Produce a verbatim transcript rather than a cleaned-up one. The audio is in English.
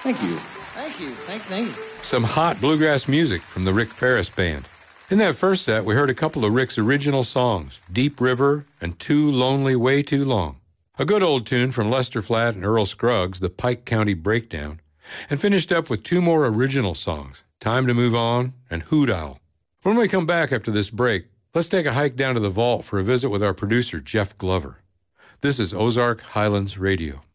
Thank you. Thank you. Thank, thank you. Some hot bluegrass music from the Rick Ferris Band. In that first set, we heard a couple of Rick's original songs, Deep River and Too Lonely, Way Too Long. A good old tune from Lester Flatt and Earl Scruggs, the Pike County Breakdown. And finished up with two more original songs, Time to Move On and Hoot Owl. When we come back after this break, let's take a hike down to the vault for a visit with our producer, Jeff Glover. This is Ozark Highlands Radio.